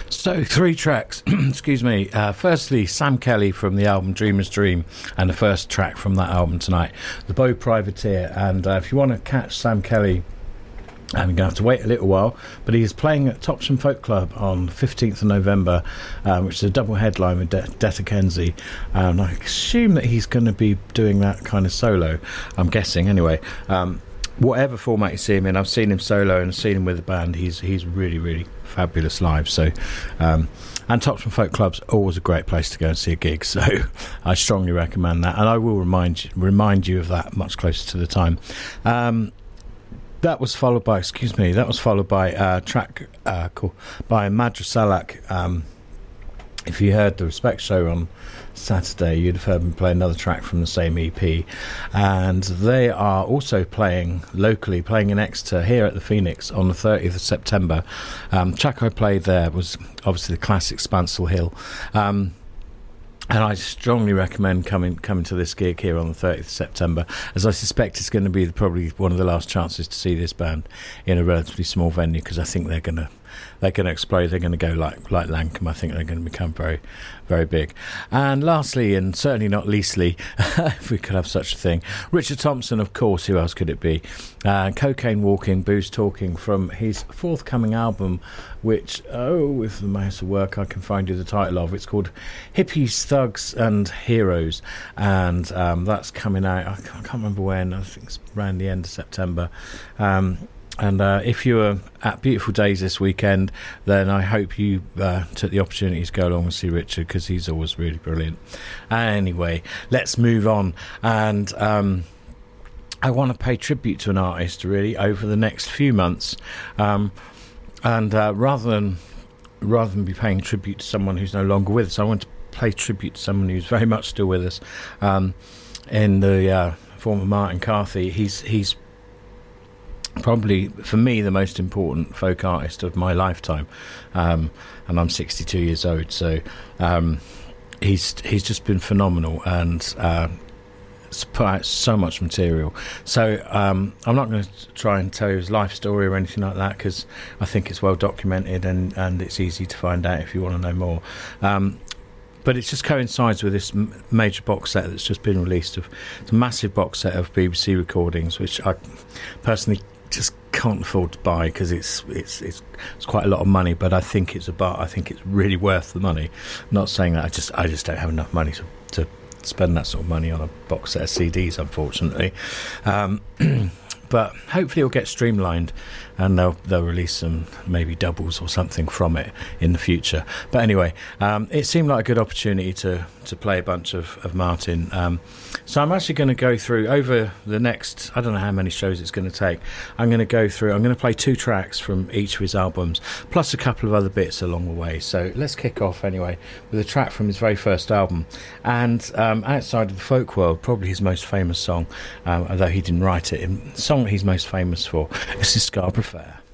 So, three tracks, excuse me. Firstly, Sam Kelly from the album Dreamer's Dream, and the first track from that album tonight, The Bow Privateer. And if you want to catch Sam Kelly, you're going to have to wait a little while, but he's playing at Topsham Folk Club on 15th of November, which is a double headline with Detta Kenzie. And I assume that he's going to be doing that kind of solo, I'm guessing anyway. Whatever format you see him in, I've seen him solo and seen him with a band. He's really, really fabulous live. So, and Topsham Folk Club's always a great place to go and see a gig. So, I strongly recommend that, and I will remind you of that much closer to the time. That was followed by a track called by Madra Salak. If you heard the Respect show on Saturday, you'd have heard me play another track from the same EP, and they are also playing locally, playing in Exeter here at the Phoenix on the 30th of September. Track I played there was obviously the classic Spancel Hill, and I strongly recommend coming to this gig here on the 30th of September, as I suspect it's going to be probably one of the last chances to see this band in a relatively small venue, because I think they're going to explode. They're going to go like Lankum. I think they're going to become very, very big. And lastly, and certainly not leastly, if we could have such a thing, Richard Thompson, of course. Who else could it be? Cocaine Walking, Booze Talking, from his forthcoming album, which, with the mouse of work I can find you the title of. It's called Hippies, Thugs and Heroes, and that's coming out, I can't remember when. I think it's around the end of September. And if you were at Beautiful Days this weekend, then I hope you took the opportunity to go along and see Richard, because he's always really brilliant. Anyway, let's move on. And I want to pay tribute to an artist, really, over the next few months. And rather than be paying tribute to someone who's no longer with us, I want to pay tribute to someone who's very much still with us, in the form of Martin Carthy. He's probably, for me, the most important folk artist of my lifetime, and I'm 62 years old, so he's just been phenomenal, and put out so much material. So I'm not going to try and tell you his life story or anything like that, because I think it's well documented, and it's easy to find out if you want to know more. But it just coincides with this major box set that's just been released. It's a massive box set of BBC recordings, which I personally just can't afford to buy, because it's quite a lot of money. But I think it's really worth the money. I'm not saying that I just don't have enough money to spend that sort of money on a box set of CDs, unfortunately. But hopefully it'll get streamlined, and they'll release some maybe doubles or something from it in the future. But anyway, it seemed like a good opportunity to play a bunch of Martin. So I'm actually going to go through, over the next, I don't know how many shows it's going to take, I'm going to play 2 tracks from each of his albums, plus a couple of other bits along the way. So let's kick off anyway with a track from his very first album, and outside of the folk world, probably his most famous song, although he didn't write it, the song he's most famous for, is the Scarborough Fair.